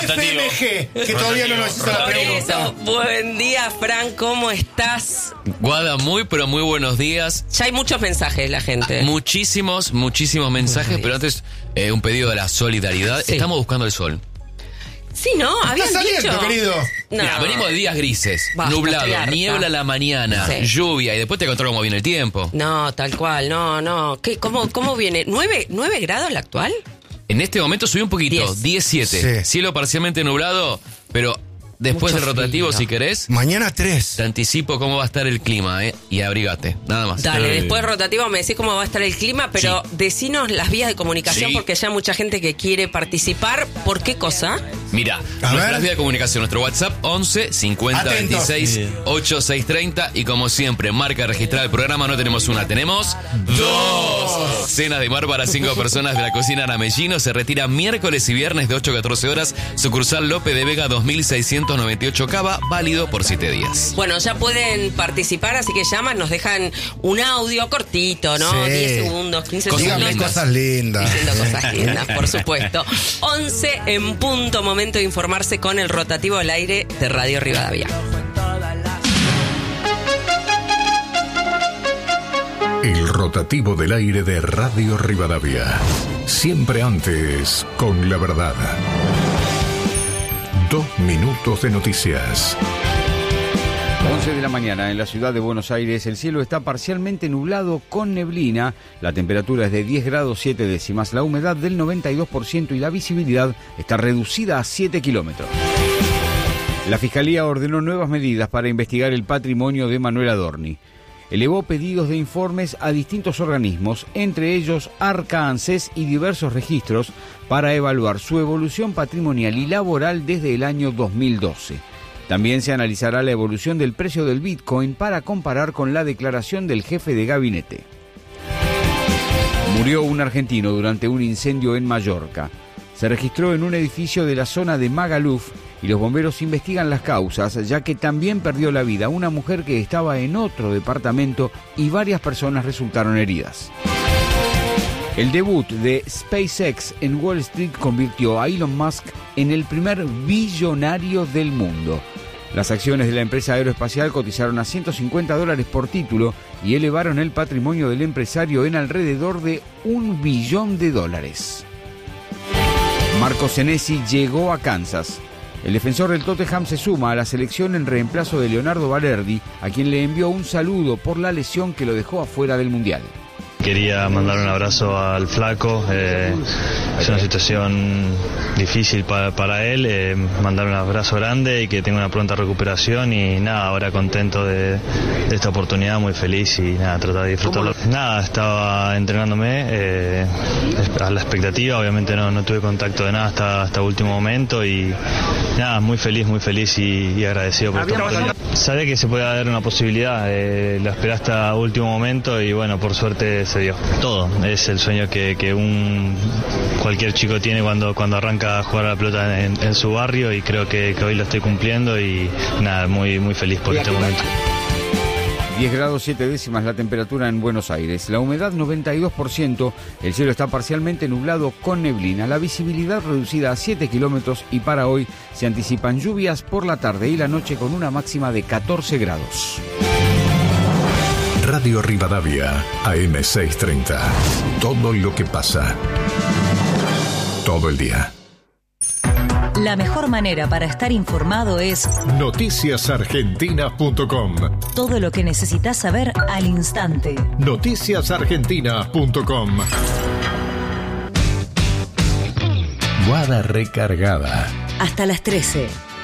FMG, que todavía no nos hizo la pregunta. Buen día, Fran, ¿cómo estás? Guada, pero muy buenos días. Ya hay muchos mensajes, la gente. Muchísimos mensajes, pero antes un pedido de la solidaridad. Sí. Estamos buscando el sol. Sí, ¿no? ¿Habían Está saliendo, dicho? querido. No. Mira, venimos de días grises, Basta, nublado, estoy harta. niebla a la mañana, Sí. lluvia, y después te controla cómo viene el tiempo. No, tal cual, no. ¿Cómo viene? ¿9 grados la actual? En este momento subió un poquito, 10. 17. Sí. Cielo parcialmente nublado, pero después Mucho del rotativo, frío. si querés, Mañana 3. te anticipo cómo va a estar el clima, y abrigate, nada más. Dale, después rotativo me decís cómo va a estar el clima, pero decinos las vías de comunicación, Sí. porque ya hay mucha gente que quiere participar. ¿Por qué cosa? Mira, A nuestras ver. vías de comunicación, nuestro WhatsApp 11 50 Atentos. 26 8630 y como siempre, marca registrada del programa, no tenemos una, tenemos 2. Cenas de mar para 5 personas de la cocina Aramellino se retira miércoles y viernes de 8 a 14 horas, sucursal Lope de Vega 2698 Cava, válido por 7 días. Bueno, ya pueden participar, así que llaman, nos dejan un audio cortito, ¿no? Sí. 10 segundos, 15 Cosas segundos. Dígame lindas. cosas lindas. Diciendo cosas lindas, por supuesto. 11 en punto, momento de informarse con el rotativo al aire de Radio Rivadavia. El rotativo del aire de Radio Rivadavia. Siempre antes, con la verdad. 2 minutos de noticias. 11 de la mañana en la ciudad de Buenos Aires, el cielo está parcialmente nublado con neblina, la temperatura es de 10 grados 7 décimas, la humedad del 92% y la visibilidad está reducida a 7 kilómetros. La Fiscalía ordenó nuevas medidas para investigar el patrimonio de Manuel Adorni. Elevó pedidos de informes a distintos organismos, entre ellos Arca, ANSES y diversos registros, para evaluar su evolución patrimonial y laboral desde el año 2012. También se analizará la evolución del precio del Bitcoin para comparar con la declaración del jefe de gabinete. Murió un argentino durante un incendio en Mallorca. Se registró en un edificio de la zona de Magaluf y los bomberos investigan las causas, ya que también perdió la vida una mujer que estaba en otro departamento y varias personas resultaron heridas. El debut de SpaceX en Wall Street convirtió a Elon Musk en el primer billonario del mundo. Las acciones de la empresa aeroespacial cotizaron a $150 por título y elevaron el patrimonio del empresario en alrededor de $1 billón. Marco Senesi llegó a Kansas. El defensor del Tottenham se suma a la selección en reemplazo de Leonardo Balerdi, a quien le envió un saludo por la lesión que lo dejó afuera del Mundial. Quería mandar un abrazo al flaco, es una situación difícil para él, mandar un abrazo grande y que tenga una pronta recuperación y nada, ahora contento de esta oportunidad, muy feliz y nada, tratar de disfrutarlo. Nada, estaba entrenándome a la expectativa, obviamente no tuve contacto de nada hasta último momento y nada, muy feliz y agradecido por esta oportunidad. Sabía que se podía dar una posibilidad, la esperé hasta último momento y bueno, por suerte se dio. Todo, es el sueño que cualquier chico tiene cuando arranca a jugar a la pelota en su barrio y creo que hoy lo estoy cumpliendo y nada, muy feliz por este momento. 10 grados 7 décimas la temperatura en Buenos Aires, la humedad 92%, el cielo está parcialmente nublado con neblina, la visibilidad reducida a 7 kilómetros y para hoy se anticipan lluvias por la tarde y la noche con una máxima de 14 grados. Radio Rivadavia, AM 630. Todo lo que pasa. Todo el día. La mejor manera para estar informado es Noticiasargentinas.com. todo lo que necesitas saber al instante. Noticiasargentinas.com. Guada recargada. Hasta las 13.